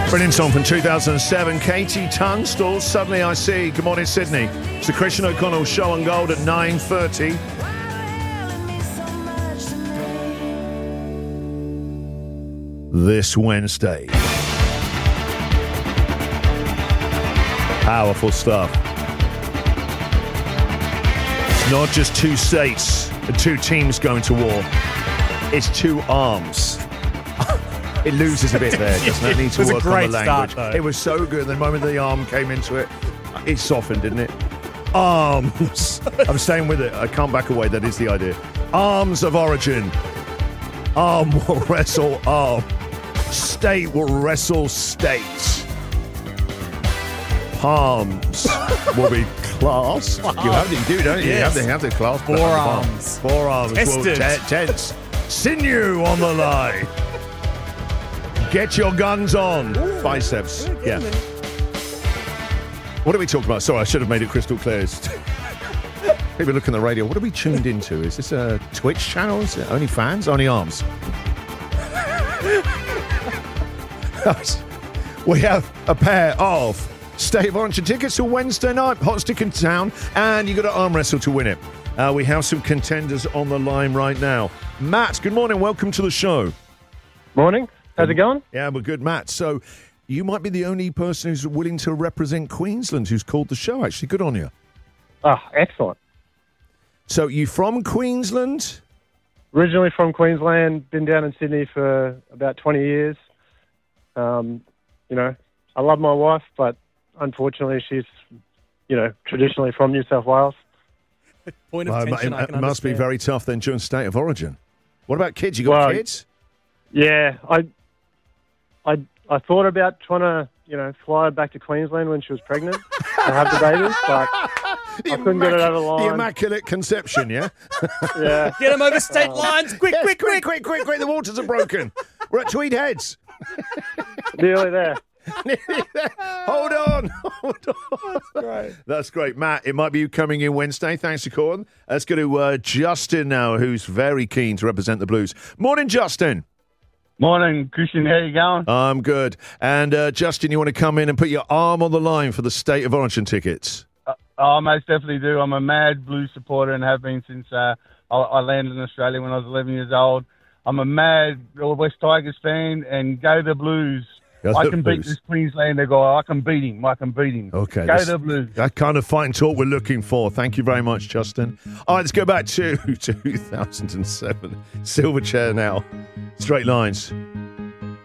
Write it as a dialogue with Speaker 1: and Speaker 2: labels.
Speaker 1: Brilliant song from 2007. Katie Tunstall, Suddenly I See. Good morning, Sydney. It's the Christian O'Connell Show on Gold at 9:30. This Wednesday. Powerful stuff. It's not just two states and two teams going to war. It's two arms. It loses a bit there, doesn't it? It needs to work on the language.
Speaker 2: Start,
Speaker 1: it was so good. The moment the arm came into it, it softened, didn't it? Arms. I'm staying with it. I can't back away. That is the idea. Arms of origin. Arm will wrestle arm. State will wrestle state. Palms will be clasped. You have the, you do, don't you?
Speaker 2: Yes.
Speaker 1: You have the clasp.
Speaker 2: Forearms.
Speaker 1: Forearms will tense. Sinew on the line. Get your guns on. Ooh, biceps. Yeah. What are we talking about? Sorry, I should have made it crystal clear. People look on the radio. What are we tuned into? Is this a Twitch channel? Is it only fans? Only arms? We have a pair of State of Origin tickets to Wednesday night. Hot stick in town. And you've got to arm wrestle to win it. We have some contenders on the line right now. Matt, good morning. Welcome to the show.
Speaker 3: Morning. How's it going?
Speaker 1: Yeah, we're good, Matt. So you might be the only person who's willing to represent Queensland who's called the show, actually. Good on you.
Speaker 3: Oh, excellent.
Speaker 1: So you from Queensland?
Speaker 3: Originally from Queensland, been down in Sydney for about 20 years. I love my wife, but unfortunately she's, traditionally from New South Wales.
Speaker 2: Point of tension,
Speaker 1: it must be very tough then during State of Origin. What about kids? You got kids?
Speaker 3: Yeah, I thought about trying to, fly her back to Queensland when she was pregnant to have the baby, but I couldn't get it over the line.
Speaker 1: The Immaculate Conception, yeah?
Speaker 3: Yeah.
Speaker 2: Get them over state lines. Quick.
Speaker 1: The waters are broken. We're at Tweed Heads.
Speaker 3: Nearly there.
Speaker 1: Hold on. That's great. Matt, it might be you coming in Wednesday. Thanks for calling. Let's go to Justin now, who's very keen to represent the Blues. Morning, Justin.
Speaker 4: Morning, Christian. How you going?
Speaker 1: I'm good. And Justin, you want to come in and put your arm on the line for the State of Origin tickets?
Speaker 4: I most definitely do. I'm a mad Blues supporter and have been since I landed in Australia when I was 11 years old. I'm a mad West Tigers fan, and go the Blues. I can beat this Queenslander guy. I can beat him.
Speaker 1: Okay.
Speaker 4: Go the Blues.
Speaker 1: That kind of fight and talk we're looking for. Thank you very much, Justin. All right, let's go back to 2007. Silverchair now. Straight lines.